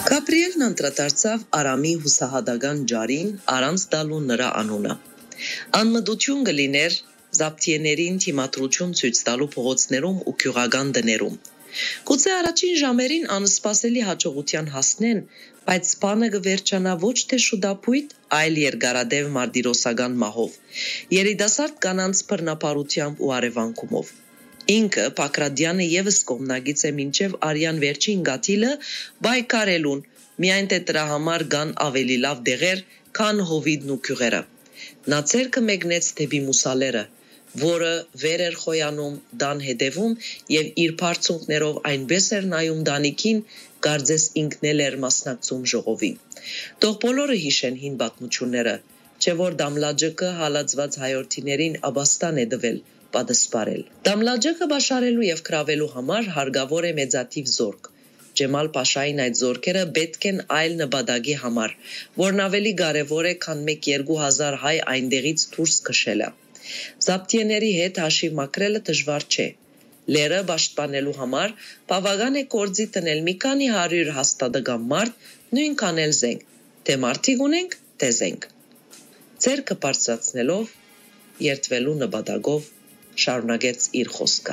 Գաբրիելն անդրադարձավ Արամի հուսահատական ջարին առանց տալու նրա անունը։ Անմտություն կլիներ զապտիեներին թիմադրություն ցույց տալու փողոցներում ու գյուղական տներում։ Գուցե առաջին ժամերին անսպասելի հաջողության հասնեն, բայց բանը կվերջանա ոչ թե շուտապույտ, այլ երկարադեպ մարտիրոսական մահով, երիտասարդ կանանց բռնապարությամբ ու արևանքումով։ Ինքը Պակրատյանը եւս կողմնակից է մինչև արյան վերջին գաթիլը բայկարելուն, միայն թե դրա համար կան ավելի լավ դեղեր, քան հովիդն ու գյուղերը։ Նա ցերկը մեկնեց դեպի մուսալերը, որը վեր էր խոյանում դան հետևում եւ իր բարձունքներով այնպես էր նայում դանիքին, կարծես ինքն էր մասնակցում ժողովին։ Թող բոլորը հիշեն հին պատմությունները, չէ որ Դամլաջիկը հալածված հայրենիներին աբաստան է տվել պատասպարել։ Դամլաջիկը բաշարելու եւ գրավելու համար հարգավոր է մեծաթիվ զորք։ Ջեմալ Փաշային այդ զորքերը պետք են այլ նպատակի համար, որն ավելի կարևոր է, քան 1-2 հազար հայ այնտեղից դուրս քշելը։ Զապտիեների հետ հաշիվ մաքրելը դժվար չէ։ Լերը պաշտպանելու համար բավական է գործի տնել մի քանի 100 հաստատական մարդ, նույնքան էլ զենք, թե մարդիկ ունենք, թե զենք։ Ձերքը բարձրացնելով, երթվելու նպատակով շարունակեց իր խոսքը։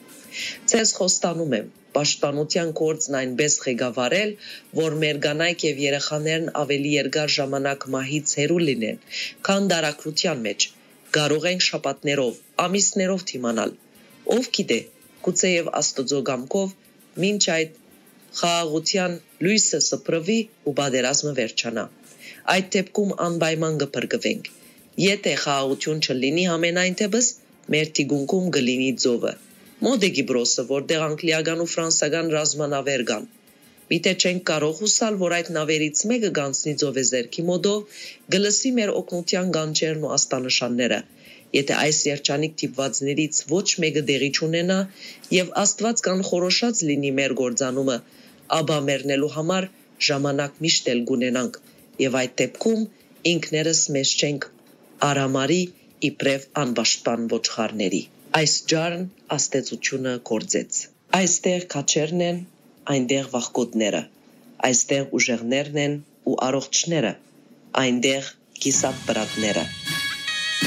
Ձեզ խոստանում եմ, պաշտպանության գործն այնպես ղեկավարել, որ մեր կանայք եւ երեխաներն ավելի երկար ժամանակ մահից հեռու լինեն, քան դարակրության մեջ։ Կարող ենք շաբաթներով, ամիսներով դիմանալ։ Ով գիտե, գուցեև Աստծո կամքով մինչ այդ խաղաղության լույսը սփռվի ու պատերազմը վերջանա։ Այդ դեպքում անպայման կփրկվենք։ Եթե խաղաղություն չլինի ամենայն դեպս, մեր թիկունքում կլինի ծովը։ Մոտ է Կիպրոսը, որտեղ անգլիական ու ֆրանսական ռազմանավեր կան։ Միտե չենք կարող հուսալ, որ այդ նավերից մեկը կանցնի ծովեզերքի մոտով, գլսի մեր օգնության գանչերն ու աստանշանները։ Եթե այս երջանիկ տիպվածներից ոչ մեկը դեղի չունենա եւ Աստված կանխորոշած լինի մեր գործանումը, ապա մեռնելու համար ժամանակ միշտ էլ կունենանք եւ այդ դեպքում ինքներս մեզ չենք արամարի իբրև անպաշտպան ոչխարների։ Այս ջարն աստեցությունը գործեց։ Այստեղ քաչերն են, այնտեղ վախկոտները, այստեղ ուժեղներն են ու առողջները, այնտեղ կիսատ բրատները։